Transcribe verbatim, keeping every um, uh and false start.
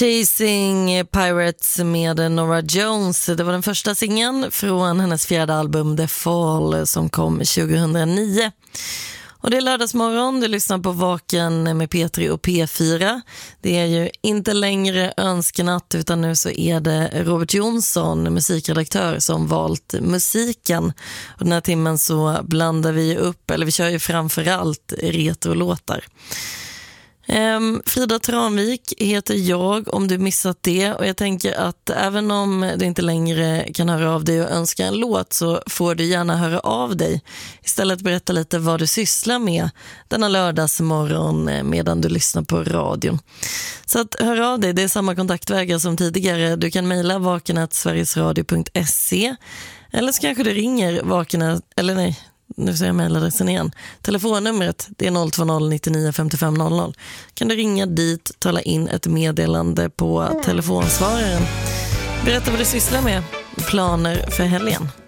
Chasing Pirates med Norah Jones. Det var den första singeln från hennes fjärde album The Fall som kom tjugohundranio. Och det är lördagsmorgon, du lyssnar på Vaken med P tre och P fyra. Det är ju inte längre önskenatt utan nu så är det Robert Jonsson, musikredaktör, som valt musiken. Och den här timmen så blandar vi upp, eller vi kör ju framförallt retrolåtar. Um, Frida Tranvik heter jag om du missat det, och jag tänker att även om du inte längre kan höra av dig och önska en låt så får du gärna höra av dig. Istället berätta lite vad du sysslar med denna lördagsmorgon medan du lyssnar på radion. Så att hör av dig, det är samma kontaktvägar som tidigare. Du kan mejla vaken at sverigesradio punkt se eller så kanske du ringer vaken, eller nej nu ser jag mejladressen igen. Telefonnumret det är noll två noll nio nio fem fem noll noll. Kan du ringa dit, tala in ett meddelande på telefonsvararen. Berätta vad du sysslar med, planer för helgen.